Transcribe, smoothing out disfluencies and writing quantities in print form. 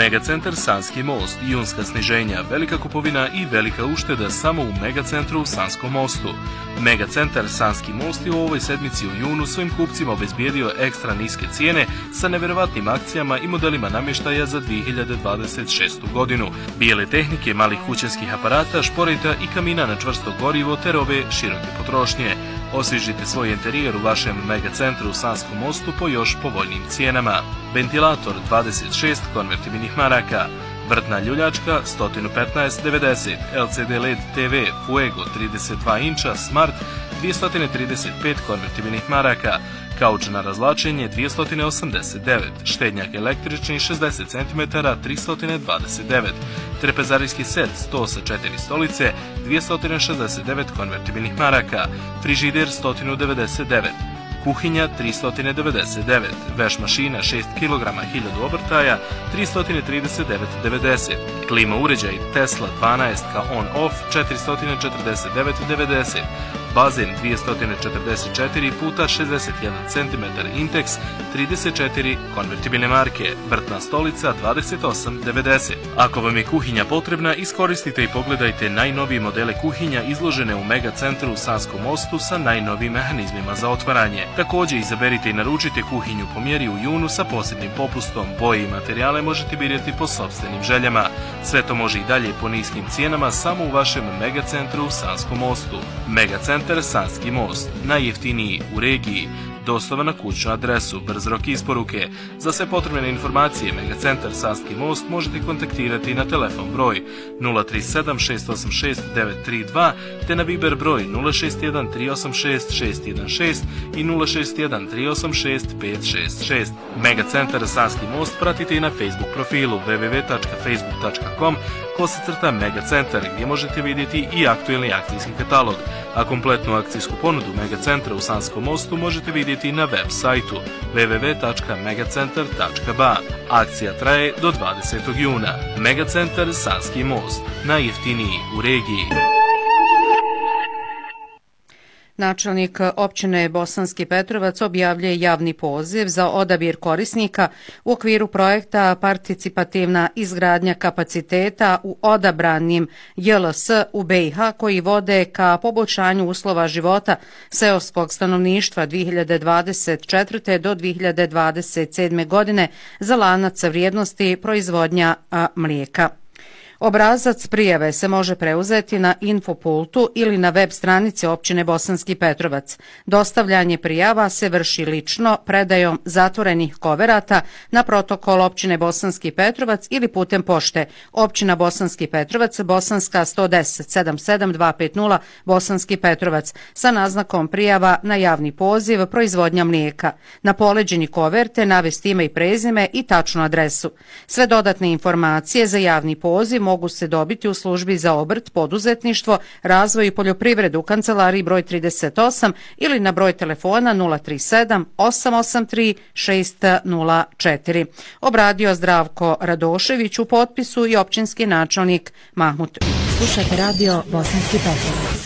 Megacentar Sanski most, junska sniženja, velika kupovina i velika ušteda samo u Megacentru u Sanskom mostu. Megacentar Sanski most je u ovoj sedmici u junu svojim kupcima obezbijedio ekstra niske cijene sa neverovatnim akcijama i modelima namještaja za 2026. godinu. Bijele tehnike, malih kućanskih aparata, šporeta i kamina na čvrsto gorivo te robe široke potrošnje. Osvježite svoj interijer u vašem Megacentru u Sanskom mostu po još povoljnim cijenama. Ventilator 26 konvertibilnih maraka. Vrtna ljuljačka 115,90, LCD LED TV Fuego 32 inča Smart 235 konvertibilnih maraka, kauč na razlačenje 289, štednjak električni 60 cm 329, trepezarijski set 100 sa 4 stolice 269 konvertibilnih maraka, frižider 199, kuhinja 399, veš mašina 6 kg 1000 obrtaja 339,90, klima uređaj Tesla 12 ka on-off 449,90, bazen 244 puta 61 cm Intex 34 konvertibilne marke, vrtna stolica 28,90. Ako vam je kuhinja potrebna, iskoristite i pogledajte najnovije modele kuhinja izložene u Megacentru u Sanskom mostu sa najnovijim mehanizmima za otvaranje. Također izaberite i naručite kuhinju po mjeri u junu sa posebnim popustom. Boje i materijale možete birati po sopstvenim željama. Sve to može i dalje po niskim cijenama samo u vašem Megacentru u Sanskom mostu. Megacentar Sanski most, najjeftiniji u regiji, dostava na kućnu adresu, brz rok isporuke. Za sve potrebne informacije Megacentar Sanski most možete kontaktirati na telefon broj 037 686 932 te na Viber broj 061 386 616 i 061 386 566. Megacentar Sanski most pratite i na Facebook profilu www.facebook.com/Megacentar gdje možete vidjeti i aktuelni akcijski katalog, a kompletnu akcijsku ponudu Megacentra u Sanskom mostu možete vidjeti na web sajtu www.megacentar.ba. Akcija traje do 20. juna. Megacentar Sanski most, najjeftiniji u regiji. Načelnik općine Bosanski Petrovac objavljuje javni poziv za odabir korisnika u okviru projekta Participativna izgradnja kapaciteta u odabranim JLS u BiH koji vode ka poboljšanju uslova života seoskog stanovništva 2024. do 2027. godine za lanac vrijednosti proizvodnja mlijeka. Obrazac prijave se može preuzeti na infopultu ili na web stranici općine Bosanski Petrovac. Dostavljanje prijava se vrši lično predajom zatvorenih koverata na protokol općine Bosanski Petrovac ili putem pošte općina Bosanski Petrovac, Bosanska 110 77250 Bosanski Petrovac sa naznakom prijava na javni poziv proizvodnja mlijeka. Na poleđini koverte navesti ime i prezime i tačnu adresu. Sve dodatne informacije za javni poziv mogu se dobiti u službi za obrt, poduzetništvo, razvoj i poljoprivredu u kancelariji broj 38 ili na broj telefona 037 883 604. Obradio Zdravko Radošević, u potpisu i općinski načelnik Mahmut. Slušajte radio Bosanski Petrovac.